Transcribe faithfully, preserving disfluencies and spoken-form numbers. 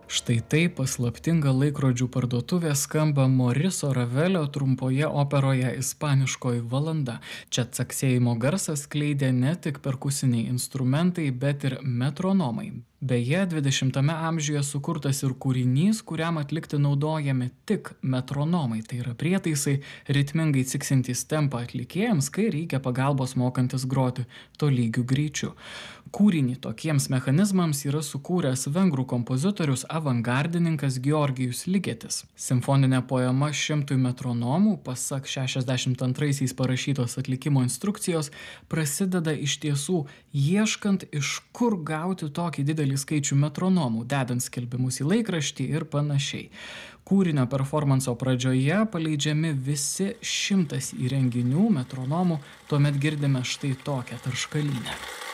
Štai taip paslaptinga laikrodžių parduotuvė skamba Moriso Ravelio trumpoje operoje Ispaniškoji valanda. Čia caksėjimo garsas skleidė ne tik perkusiniai instrumentai, bet ir metronomai. Beje, dvidešimtame amžiuje sukurtas ir kūrinys, kuriam atlikti naudojami tik metronomai, tai yra prietaisai ritmingai ciksintys tempą atlikėjams, kai reikia pagalbos mokantis groti tolygiu greičiu. Kūrinį tokiems mechanizmams yra sukūręs vengrų kompozitorius avangardininkas Georgijus Ligetis. Simfoninė poema šimtui metronomų, pasak šešiasdešimt antraisiais parašytos atlikimo instrukcijos, prasideda iš tiesų ieškant, iš kur gauti tokį didelį skaičių metronomų, dedant skelbimus į laikraštį ir panašiai. Kūrinio performanso pradžioje paleidžiami visi šimtas įrenginių metronomų, tuomet girdime štai tokią tarškalynę.